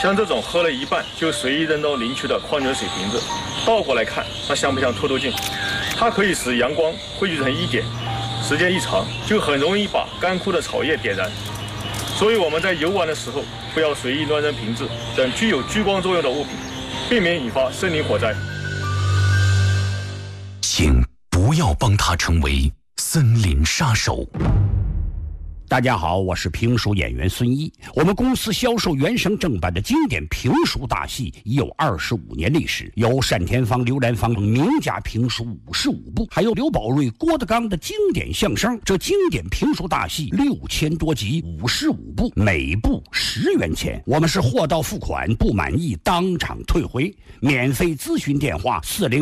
像这种喝了一半就随意扔到林区的矿泉水瓶子，倒过来看，它像不像透透镜？它可以使阳光汇聚成一点，时间一长就很容易把干枯的草叶点燃。所以我们在游玩的时候，不要随意乱扔瓶子等具有聚光作用的物品，避免引发森林火灾。 请不要帮他成为森林杀手。 大家好，我是评书演员孙一。我们公司销售原声正版的经典评书大戏已有25年历史，有单田芳、刘兰芳名家评书55部，还有刘宝瑞、郭德纲的经典相声。这经典评书大戏6000多集，55部，每部10元钱。我们是货到付款，不满意当场退回。免费咨询电话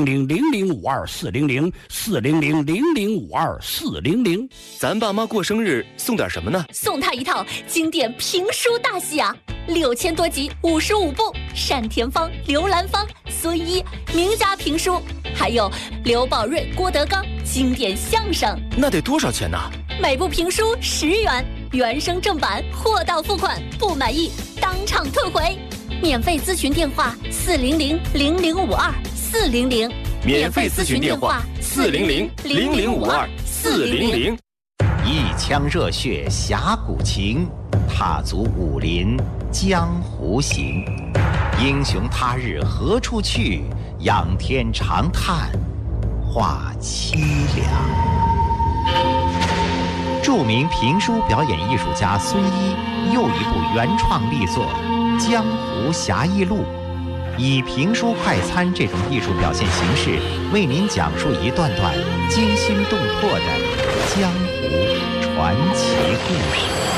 400-0052-400，400-0052-400。 咱爸妈过生日送点什么呢？ 送他一套经典评书大戏啊，6000多集，55部，单田芳、刘兰芳、孙一名家评书，还有刘宝瑞、郭德纲经典相声。 那得多少钱呢？ 每部评书10元，原声正版，货到付款，不满意当场退回。免费咨询电话400-0052-400， 免费咨询电话400-0052-400。 一腔热血侠骨情，踏足武林江湖行。英雄他日何处去？仰天长叹话凄凉。著名评书表演艺术家孙一又一部原创力作《江湖侠义录》，以评书快餐这种艺术表现形式，为您讲述一段段惊心动魄的江湖传奇故事。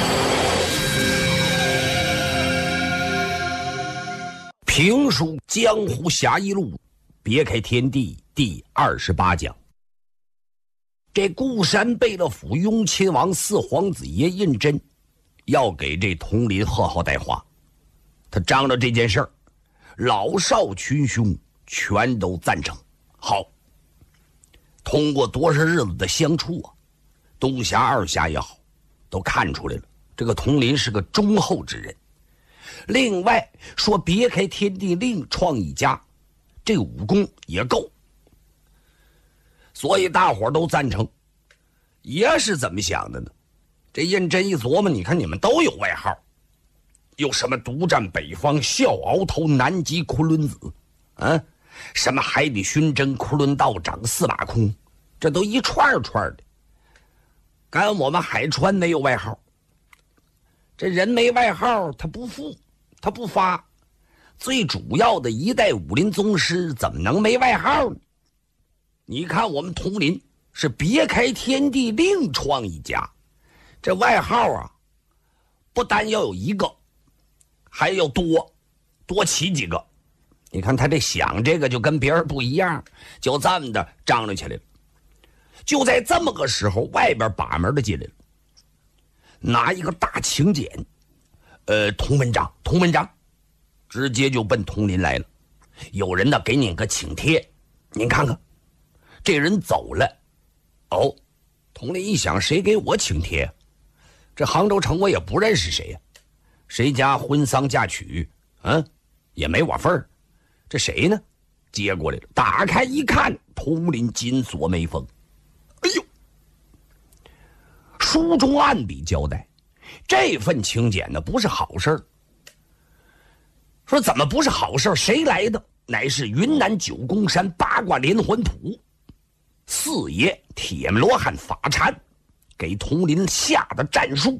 评书《江湖侠义录》，别开天地第28讲。这固山贝勒府雍亲王四皇子爷胤禛要给这佟林贺号带话，他张罗这件事儿，老少群雄全都赞成。好，通过多少日子的相处啊，东侠二侠也好，都看出来了，这个佟林是个忠厚之人。另外说别开天地另创一家，这武功也够，所以大伙都赞成。爷是怎么想的呢？这胤禛一琢磨，你看你们都有外号，有什么独占北方、笑鳌头、南极昆仑子，什么海底寻针、昆仑道长、司马空，这都一串串的。干我们海川没有外号，这人没外号他不富，他不发。最主要的一代武林宗师怎么能没外号呢？你看我们佟林是别开天地另创一家，这外号啊，不单要有一个，还要多起几个。你看他这想这个就跟别人不一样，就这么的张罗起来了。就在这么个时候，外边把门的进来了，拿一个大请柬，佟文章直接就奔佟林来了。有人呢给你个请帖，您看看，这人走了。哦，佟林一想，谁给我请帖？这杭州城我也不认识谁呀，谁家婚丧嫁娶，也没我份儿。这谁呢？接过来了，打开一看，佟林紧锁眉峰。哎呦！书中暗笔交代，这份请柬呢不是好事儿。说怎么不是好事儿？谁来的？乃是云南九宫山八卦连环谱四爷铁木罗汉法禅给佟林下的战书。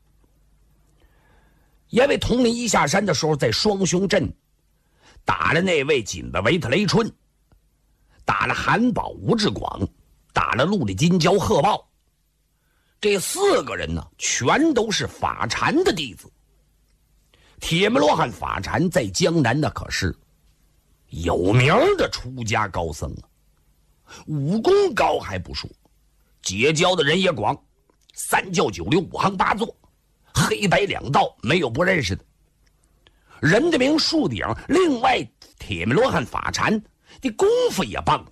因为佟林一下山的时候，在双雄镇打了那位锦的维特雷春，打了韩宝吴志广，打了陆地金蛟贺豹，这4个人呢，全都是法禅的弟子。铁木罗汉法禅在江南那可是有名的出家高僧啊，武功高还不说，结交的人也广，三教九流五行八作，黑白两道没有不认识的。人的名树顶，另外铁木罗汉法禅的功夫也棒。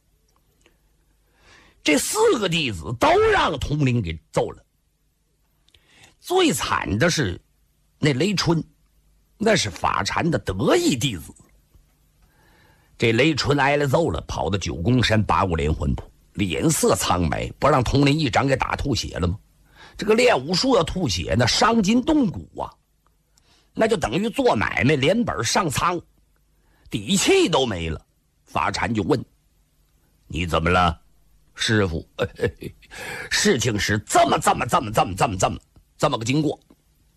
这4个弟子都让佟林给揍了。最惨的是那雷春， 那是法禅的得意弟子。这雷纯挨了揍了，跑到九宫山八股连环谱，脸色苍白，不让统领一掌给打吐血了吗？这个练武术要吐血呢，伤筋动骨啊，那就等于做买卖连本上苍，底气都没了。法禅就问：“你怎么了，师傅？”事情是这么个经过。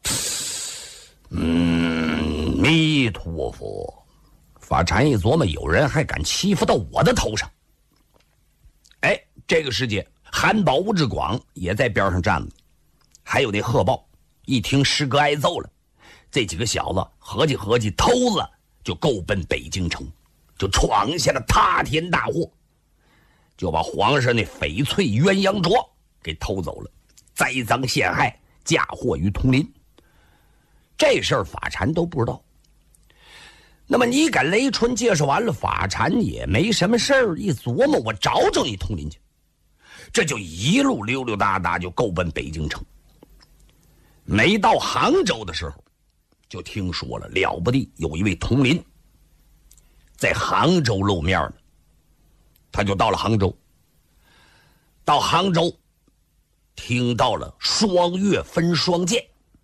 弥陀佛。法禅一琢磨，有人还敢欺负到我的头上。哎，这个时间韩宝、吴志广也在边上站着，还有那贺豹，一听师哥挨揍了，这几个小子合计偷子就够奔北京城，就闯下了塌天大祸，就把皇上那翡翠鸳鸯镯给偷走了，栽赃陷害，嫁祸于统领。这事儿法禅都不知道。那么你赶雷纯介绍完了，法禅也没什么事儿，一琢磨，我找你统领去。这就一路溜溜达达就够奔北京城。没到杭州的时候，就听说了不得，有一位统领在杭州露面呢。他就到了杭州，听到了双月分双剑。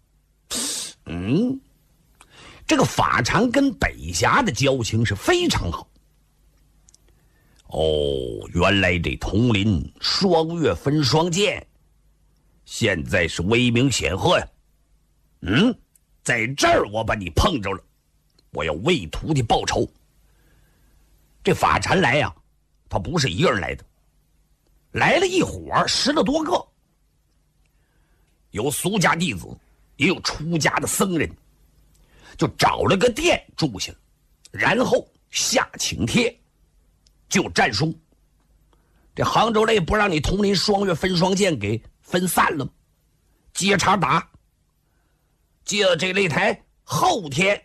这个法禅跟北峡的交情是非常好。原来这统领双月分双剑现在是威名显赫呀。在这儿我把你碰着了，我要为徒弟报仇。这法禅来呀，他不是一个人来的，来了一伙10多个，有俗家弟子，也有出家的僧人，就找了个店住下了，然后下请帖，就战书。这杭州雷不让你统领双月分双剑给分散了吗？接茬打，接了这擂台，后天